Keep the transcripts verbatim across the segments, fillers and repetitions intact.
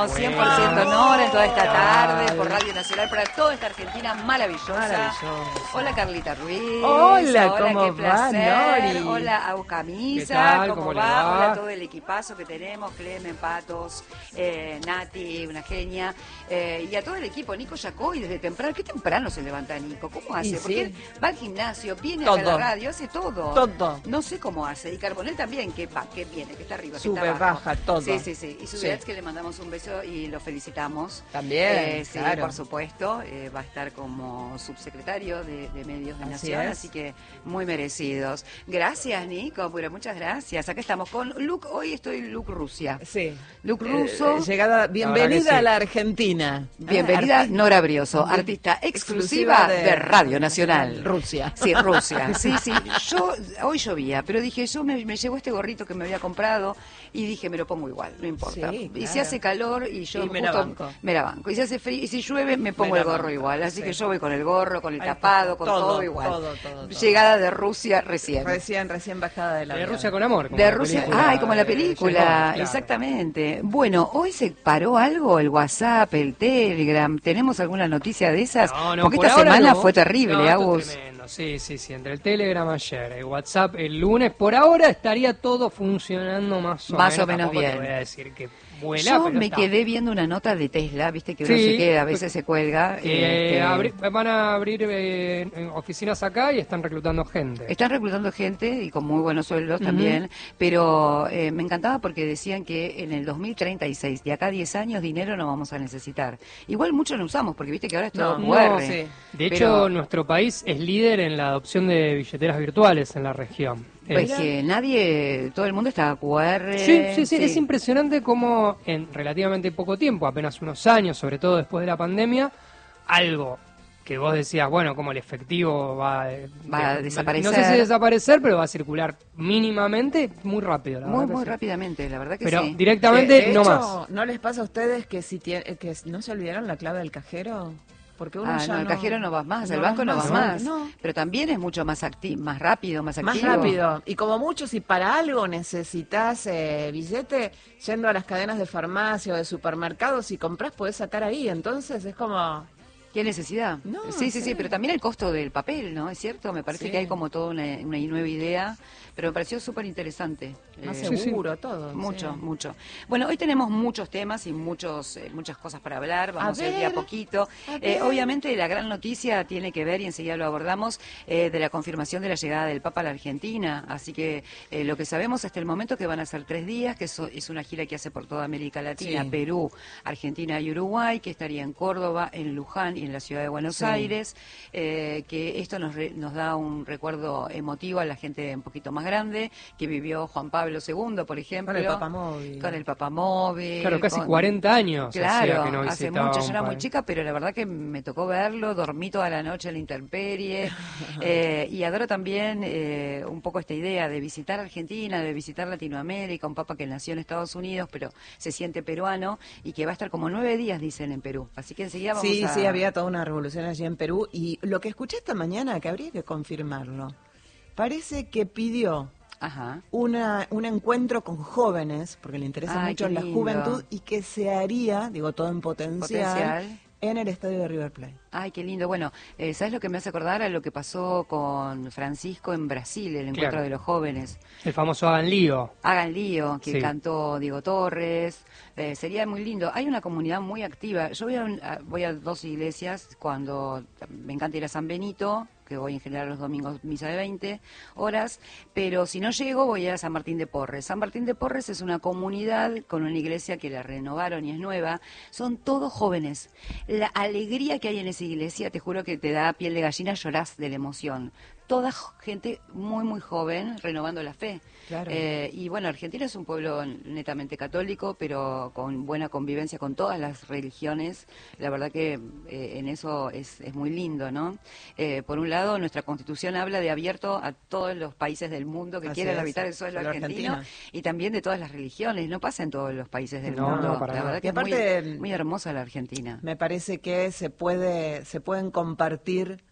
Bueno, cien por ciento Nora en toda esta tarde por Radio Nacional para toda esta Argentina maravillosa. Maravilloso. Hola Carlita Ruiz. Hola, hola ¿cómo qué placer. va, Nori? Hola Au Camisa, ¿Qué tal? ¿cómo, ¿Cómo va? le va? Hola a todo el equipazo que tenemos, Clemen, Patos, eh, Nati, una genia, eh, y a todo el equipo, Nico Yacoy desde temprano. ¿Qué temprano se levanta Nico? ¿Cómo hace? Y Porque sí. él va al gimnasio, viene Todo. acá a la radio, hace todo. Todo. No sé cómo hace. Y Carbonel también, que va, que viene, que está arriba, que Sube, está abajo. baja, todo. Sí, sí, sí. Y Sí. Subirats, que le mandamos un beso y lo felicitamos. También, Eh, sí, claro. por supuesto. Eh, va a estar como subsecretario de, de Medios de Así Nación, es. así que muy merecidos. Gracias, Nico, pero muchas gracias. Acá estamos con Luke. Hoy estoy Luke Rusia. Sí. Luke Eh, Russo. eh, llegada, bienvenida sí. a la Argentina. Bienvenida, Ah, arti- Nora Brioso, artista exclusiva de, Radio Nacional. Rusia. Sí, Rusia. Sí, sí. Yo, hoy llovía, pero dije, yo me, me llegó este gorrito que me había comprado y dije, me lo pongo igual, no importa. Sí, Y si claro. hace calor y yo Y me la justo banco. me la banco. Y si hace frío, y si llueve, me pongo Me la el gorro banco, igual. Así sí. que yo voy con el gorro, con el Ahí está, tapado, con todo, todo, igual. todo, todo, todo. Llegada de Rusia recién. Recién, recién bajada de la De Rusia con amor. como De la Rusia, película ay, como la de película, James Bond, claro. exactamente. Bueno, hoy se paró algo, el WhatsApp, el Telegram, ¿tenemos alguna noticia de esas? No, no, Porque por esta ahora semana no. fue terrible, No, esto es Agus. tremendo. Sí, sí, sí, entre el Telegram ayer, el WhatsApp el lunes, por ahora estaría todo funcionando más o Más menos. o menos Tampoco bien. te voy a decir que vuela, Yo pero me está. quedé viendo una nota de Tesla, viste que uno Sí, se queda, a veces se cuelga. Eh, este, abri- van a abrir eh, en oficinas acá y están reclutando gente. Están reclutando gente y con muy buenos sueldos Ujú. también, pero eh, me encantaba porque decían que en el dos mil treinta y seis, de acá a diez años, dinero no vamos a necesitar. Igual mucho lo usamos, porque viste que ahora es todo No, Q R. no, sí. De Pero- hecho, nuestro país es líder en la adopción de billeteras virtuales en la región. Pues Es- que nadie, todo el mundo está Q R. Sí, sí, sí, es impresionante cómo en relativamente poco tiempo, apenas unos años, sobre todo después de la pandemia, algo que vos decías, bueno, como el efectivo va, eh, Va a de- desaparecer. No sé si desaparecer, pero va a circular mínimamente muy rápido. La Muy, verdad que muy sí. rápidamente, la verdad que Pero sí. directamente De- de no hecho, más. ¿no les pasa a ustedes que si tiene, que no se olvidaron la clave del cajero? Porque uno Ah, ya no, el cajero no va más, el no banco no va vas más. No. Pero también es mucho más acti más rápido, más activo. Más rápido. Y como mucho, si para algo necesitas eh, billete, yendo a las cadenas de farmacia o de supermercados, si compras podés sacar ahí. Entonces es como... ¿Qué necesidad? No, sí, sí, sí. sí, pero también el costo del papel, ¿no? ¿Es cierto? Me parece Sí. que hay como toda una, una nueva idea, pero me pareció súper interesante. Más Eh, seguro todo. Mucho, sí. mucho. Bueno, hoy tenemos muchos temas y muchos eh, muchas cosas para hablar. Vamos a ir de a ver, poquito. a Eh, ver. obviamente la gran noticia tiene que ver, y enseguida lo abordamos, eh, de la confirmación de la llegada del Papa a la Argentina. Así que eh, lo que sabemos hasta el momento que van a ser tres días, que eso es una gira que hace por toda América Latina, Sí. Perú, Argentina y Uruguay, que estaría en Córdoba, en Luján y en la ciudad de Buenos Sí. Aires. Eh, que esto nos, re- nos da un recuerdo emotivo a la gente un poquito más grande, que vivió Juan Pablo segundo, por ejemplo. Con el papamóvil. Con el papamóvil. Claro, casi con- cuarenta años Claro, hacía que no hace visitaba mucho, un yo era muy país. chica, pero la verdad que me tocó verlo, dormí toda la noche en la intemperie, eh, y adoro también eh, un poco esta idea de visitar Argentina, de visitar Latinoamérica, un papa que nació en Estados Unidos, pero se siente peruano, y que va a estar como nueve días, dicen, en Perú. Así que enseguida vamos Sí, a... sí, había toda una revolución allí en Perú. Y lo que escuché esta mañana, que habría que confirmarlo, parece que pidió Ajá. una un encuentro con jóvenes, porque le interesa Ay, mucho qué la lindo. juventud, y que se haría, digo, todo en potencial, Potencial. en el estadio de River Plate. Ay, qué lindo. Bueno, eh, ¿sabes lo que me hace acordar a lo que pasó con Francisco en Brasil, el encuentro Claro. de los jóvenes? El famoso Hagan Lío. Hagan lío, que Sí. cantó Diego Torres, eh, sería muy lindo. Hay una comunidad muy activa. Yo voy a, un- a- voy a dos iglesias cuando me encanta ir a San Benito, que voy en general los domingos misa de veinte horas, pero si no llego voy a ir a San Martín de Porres. San Martín de Porres es una comunidad con una iglesia que la renovaron y es nueva. Son todos jóvenes. La alegría que hay en esa iglesia, te juro que te da piel de gallina, llorás de la emoción. Toda jo- gente muy, muy joven renovando la fe. Claro. Eh, y bueno, Argentina es un pueblo netamente católico, pero con buena convivencia con todas las religiones. La verdad que eh, en eso es, es muy lindo, ¿no? Eh, por un lado, nuestra Constitución habla de abierto a todos los países del mundo que Así quieran es, habitar el suelo suelo argentino, argentino. y también de todas las religiones. No pasa en todos los países del No, mundo. no, para la nada. verdad que Y aparte, es muy, muy hermosa la Argentina. Me parece que se puede se pueden compartir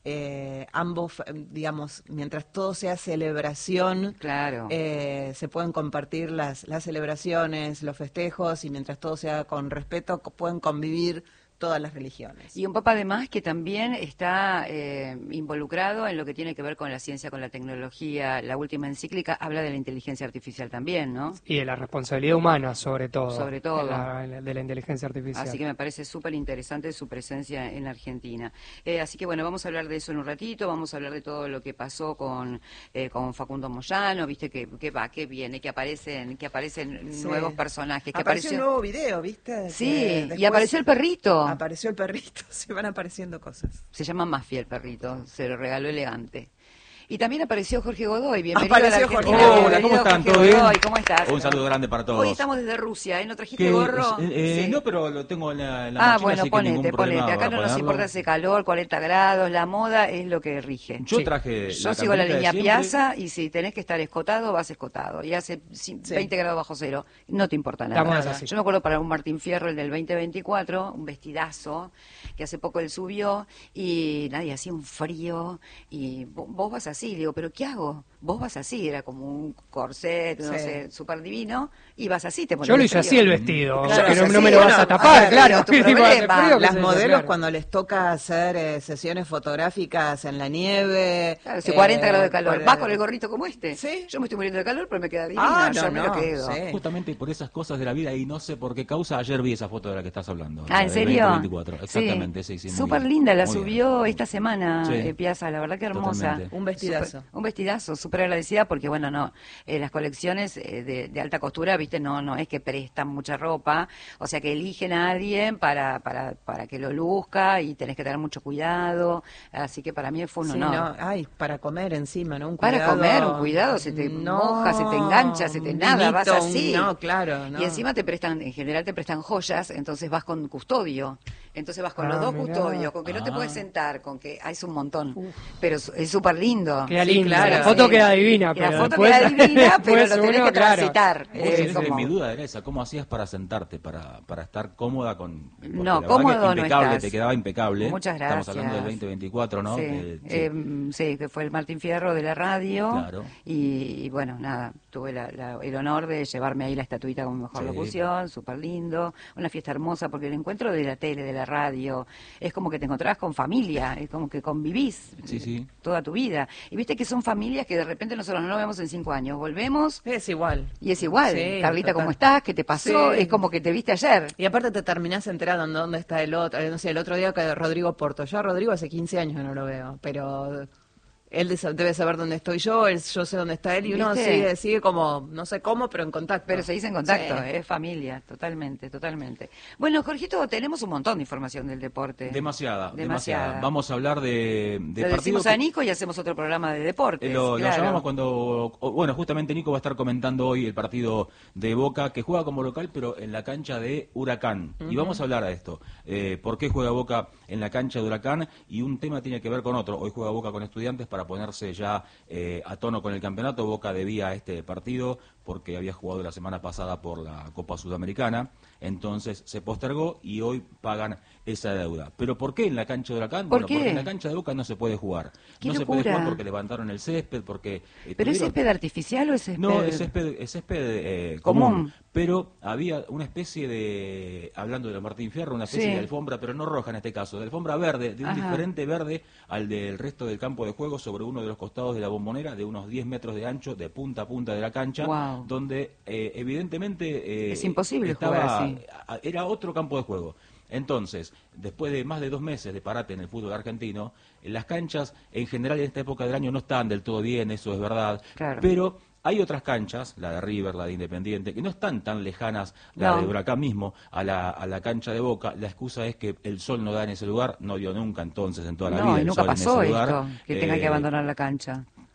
eh, ambos, digamos, mientras todo sea celebración, Claro. eh, se pueden compartir las, las celebraciones, los festejos, y mientras todo sea con respeto, co- pueden convivir todas las religiones. Y un papa además que también está eh, involucrado en lo que tiene que ver con la ciencia, con la tecnología. La última encíclica habla de la inteligencia artificial también, ¿no? Y de la responsabilidad humana, sobre todo. Sobre todo. De la, de la inteligencia artificial. Así que me parece súper interesante su presencia en Argentina. Eh, así que bueno, vamos a hablar de eso en un ratito, vamos a hablar de todo lo que pasó con, eh, con Facundo Moyano, viste que, que va, que viene, que aparecen, que aparecen Sí. nuevos personajes. Que Apareció un nuevo video, ¿viste? Sí, Que y después apareció el perrito. Apareció el perrito, se van apareciendo cosas. Se llama Mafia el perrito, se lo regaló elegante. Y también apareció Jorge Godoy, bienvenido Apareció a la Argentina. Jorge. Hola, Bienvenido, ¿cómo están? Jorge ¿Todo bien? Godoy, ¿cómo estás? Un saludo grande para todos. Hoy estamos desde Rusia, ¿eh? ¿No trajiste ¿Qué? gorro? Eh, eh, Sí. No, pero lo tengo en la, en la Ah, mochila, bueno, así que ningún ponete, problema ponete. Acá para no nos ponerlo. importa ese calor, cuarenta grados, la moda es lo que rige. Yo Sí. traje Yo la sigo la camperita de línea siempre. Piazza y si tenés que estar escotado, vas escotado. Y hace ci- Sí. veinte grados bajo cero. No te importa La nada. moda es así. Yo me acuerdo para un Martín Fierro, el del veinte veinticuatro, un vestidazo, que hace poco él subió y nadie hacía un frío. Y vo- vos vas así. Digo, ¿pero qué hago? Vos vas así. Era como un corset, no Sí. sé, súper divino. Y vas así, te pones Yo lo de hice frío. así el vestido, Claro, que no, sí, no me lo bueno, vas a tapar, a ver, claro. tu Digo, hace problema. frío, qué Las sé yo, modelos claro. cuando les toca hacer eh, sesiones fotográficas en la nieve. Claro, si eh, cuarenta grados de calor, por- ¿vas con el gorrito como este? Sí. Yo me estoy muriendo de calor, pero me queda divina, Ah, yo no, me no, lo quedo. sí. Justamente por esas cosas de la vida y no sé por qué causa, ayer vi esa foto de la que estás hablando. Ah, la ¿en del serio? veinte veinticuatro. Exactamente, sí, sí. muy Súper bien, linda, la muy bien. subió esta semana, Sí. eh, Piazza, la verdad que hermosa. Totalmente. Un vestidazo. Súper- un vestidazo, súper agradecida porque, bueno, no, eh, las colecciones eh, de, de alta costura, viste, no no es que prestan mucha ropa, o sea que eligen a alguien para, para, para que lo luzca y tenés que tener mucho cuidado, así que para mí fue un Sí, honor. no, ay, para comer encima, ¿no? Un Para cuidado. comer, un cuidado, se te moja, se te engancha, se te un nada, vas vinito, un- así. No, claro, no. Y encima te prestan, en general te prestan joyas, entonces vas con custodio. Entonces vas con Ah, los dos mirá. custodios, con que no te Ah. puedes sentar, con que ah, es un montón. Pero es- es súper lindo. Queda Sí, linda, claro. la foto Sí. queda divina, Y la pero foto después, queda divina, pero después lo tenés uno, que claro. transitar. Vos Eh, sabés que como- mi duda era esa, ¿cómo hacías para sentarte, para, para estar cómoda con... porque No, la verdad cómodo que no impecable, estás. te quedaba impecable. Muchas gracias. Estamos hablando del veinte veinticuatro, ¿no? Sí, Eh, sí. eh, sí, que fue el Martín Fierro de la radio. Claro. Y, y bueno, nada, tuve la- la- el honor de llevarme ahí la estatuita como mejor Sí. locución, súper lindo. Una fiesta hermosa, porque el encuentro de la tele, de la radio, es como que te encontrás con familia, es como que convivís Sí, sí. toda tu vida. Y viste que son familias que de repente nosotros no nos vemos en cinco años, volvemos Es igual. y es igual. Sí, Carlita, total. ¿cómo estás? ¿Qué te pasó? Sí. Es como que te viste ayer. Y aparte te terminás enterando en dónde está el otro. No sé, el otro día que Rodrigo Porto. Yo a Rodrigo hace quince años que no lo veo, pero él de- debe saber dónde estoy yo, él, yo sé dónde está él, y uno ¿Viste? sigue, sigue como, no sé cómo, pero en contacto. Pero se dice en contacto, Sí. es familia, totalmente, totalmente. Bueno, Jorgito, tenemos un montón de información del deporte. Demasiada, Demasiada. demasiada. Vamos a hablar de, de Lo partido decimos que- a Nico y hacemos otro programa de deportes. Eh, Lo, lo claro. llamamos cuando, o- bueno, justamente Nico va a estar comentando hoy el partido de Boca, que juega como local, pero en la cancha de Huracán. Y vamos a hablar de esto, eh, por qué juega Boca en la cancha de Huracán, y un tema tiene que ver con otro. Hoy juega Boca con Estudiantes para ponerse ya eh, a tono con el campeonato. Boca debía este partido porque había jugado la semana pasada por la Copa Sudamericana, entonces se postergó y hoy pagan esa deuda. ¿Pero por qué en la cancha de Huracán? ¿Por Bueno, qué? porque en la cancha de Boca no se puede jugar. ¡Qué No se puede locura! jugar porque levantaron el césped, porque... eh, ¿Pero es tuvieron- césped artificial o es césped? No, es césped, es césped eh, Común. común. Pero había una especie de, hablando de la Martín Fierro, una especie Sí. de alfombra, pero no roja en este caso, de alfombra verde, de un Ajá. diferente verde al del resto del campo de juego sobre uno de los costados de la bombonera, de unos diez metros de ancho, de punta a punta de la cancha, Guau. donde eh, evidentemente... eh, Es imposible estaba, jugar así. a- Era otro campo de juego. Entonces, después de más de dos meses de parate en el fútbol argentino, eh, las canchas en general en esta época del año no están del todo bien, eso es verdad, Claro. pero hay otras canchas, la de River, la de Independiente, que no están tan lejanas, la No. de Huracán mismo, a la, a la cancha de Boca. La excusa es que el sol no da en ese lugar, no dio nunca entonces en toda la no, vida y el nunca sol pasó en ese esto, lugar. que tenga Eh, que abandonar la cancha.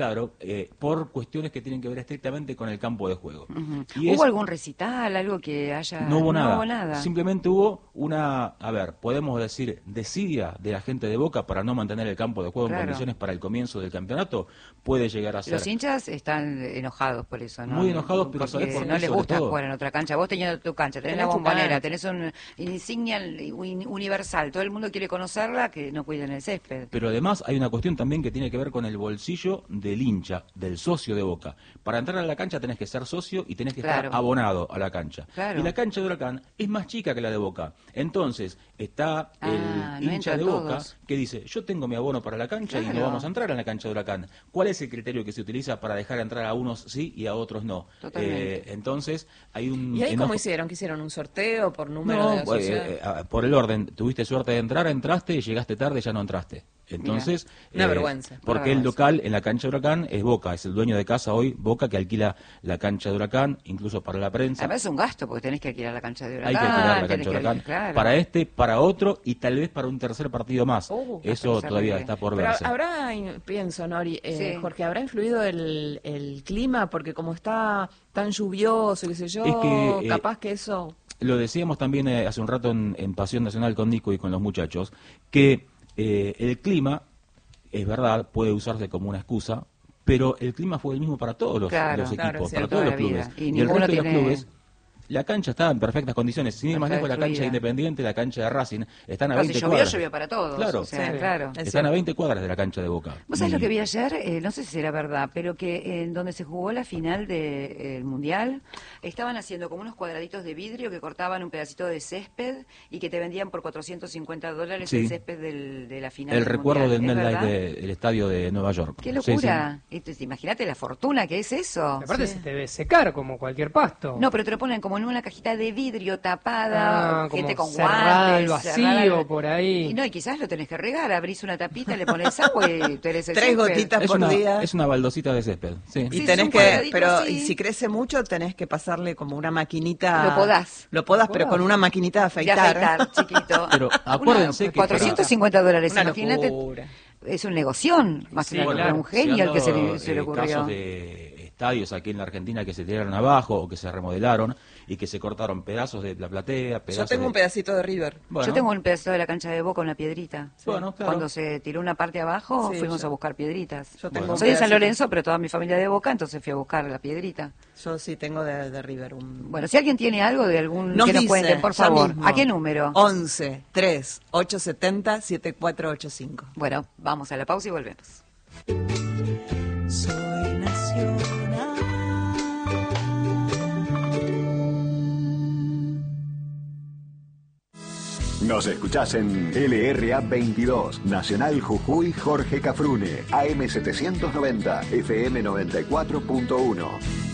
Claro, eh, por cuestiones que tienen que ver estrictamente con el campo de juego. Uh-huh. Y ¿Hubo es, algún recital, algo que haya...? no hubo, nada. no hubo nada. Simplemente hubo una, a ver, podemos decir, desidia de la gente de Boca para no mantener el campo de juego Claro. en condiciones para el comienzo del campeonato. Puede llegar a ser... Los hinchas están enojados por eso, ¿no? Muy enojados, pero Porque ¿sabés por qué? no les Sobre gusta todo. jugar en otra cancha. Vos teniendo tu cancha, tenés, Tenés la tu bombonera, cancha. tenés una insignia un- universal. Todo el mundo quiere conocerla, que no cuiden el césped. Pero además hay una cuestión también que tiene que ver con el bolsillo del hincha, del socio de Boca. Para entrar a la cancha tenés que ser socio y tenés que Claro. estar abonado a la cancha. Claro. Y la cancha de Huracán es más chica que la de Boca. Entonces está Ah, el no hincha de entran Boca todos. que dice, yo tengo mi abono para la cancha y no Claro. vamos a entrar en la cancha de Huracán. ¿Cuál es el criterio que se utiliza para dejar entrar a unos sí y a otros no? Totalmente. Eh, entonces hay un... ¿Y ahí enojo- cómo hicieron? ¿Que hicieron un sorteo por número No, de eh, asociados? eh, ah, por el orden. Tuviste suerte de entrar, entraste y llegaste tarde, ya no entraste. Entonces, Una vergüenza. Porque Una el vergüenza. local en la cancha de Huracán es Boca, es el dueño de casa hoy, Boca, que alquila la cancha de Huracán, incluso para la prensa. Además es un gasto, porque tenés que alquilar la cancha de Huracán. Hay que alquilar la tenés cancha de que- Huracán claro. para este, para otro y tal vez para un tercer partido más. Uh, Eso hasta que todavía se está por Pero verse. habrá, pienso, Nori, eh, Sí. Jorge, ¿habrá influido el, el clima? Porque como está tan lluvioso, qué sé yo, Es que, eh, capaz que eso... Lo decíamos también eh, hace un rato en, en Pasión Nacional con Nico y con los muchachos, que eh, el clima, es verdad, puede usarse como una excusa, pero el clima fue el mismo para todos los, Claro, los claro, equipos, sí, para toda todos la los vida. clubes. Y Y, el ninguno resto de los tiene- clubes, la cancha estaba en perfectas condiciones. Sin ir más Está lejos, la cancha destruida. de Independiente, la cancha de Racing, están a Pero si veinte llovió, cuadras. llovió para todos. Claro, O sea, Sí. claro. Es están cierto. a veinte cuadras de la cancha de Boca. ¿Vos sabés Y- lo que vi ayer? Eh, no sé si será verdad, pero que en donde se jugó la final del Mundial, estaban haciendo como unos cuadraditos de vidrio que cortaban un pedacito de césped y que te vendían por cuatrocientos cincuenta dólares Sí. el césped del- de la final El del recuerdo del Mundial. ¿Es MetLife verdad? de- del estadio de Nueva York. ¡Qué Sí, sí. locura! Entonces, imagínate la fortuna que es eso. Aparte Sí. se te debe secar como cualquier pasto. No, pero te lo ponen como en una cajita de vidrio tapada, Ah, como gente con cerrada al guantes. vacío cerrada- por ahí. Y no, y quizás lo tenés que regar, abrís una tapita, le pones agua y tenés el Tres césped. gotitas Es por una, día. es una baldosita de césped. Sí. Y Sí, tenés es un que, cuadradito pero así. y si crece mucho tenés que pasarle como una maquinita. Lo podás. Lo podás, Lo pero podás. con una maquinita de De afeitar. afeitar, chiquito. Pero acuérdense Una- que cuatrocientos cincuenta dólares, Una imagínate. locura. Es un negoción, más Sí, que nada, claro. un genio Se han el que se dado, le, se le eh, ocurrió. casos de estadios aquí en la Argentina que se tiraron abajo o que se remodelaron y que se cortaron pedazos de la platea, Yo pedazos tengo de... un pedacito de River. Bueno, Yo tengo un pedazo de la cancha de Boca, una piedrita. Bueno, claro. Cuando se tiró una parte abajo, Sí, fuimos yo- a buscar piedritas. Yo tengo Bueno. un Soy de San pedacito. Lorenzo, pero toda mi familia de Boca, entonces fui a buscar la piedrita. Yo sí tengo de, de River un... Bueno, si alguien tiene algo de algún... Nos que nos dice, cuenten, por ya favor. mismo. ¿A qué número? once, tres, ocho siete cero, siete cuatro ocho cinco. Bueno, vamos a la pausa y volvemos. Soy nacional. Nos escuchás en L R A veintidós, Nacional Jujuy Jorge Cafrune, A M setecientos noventa, F M noventa y cuatro punto uno.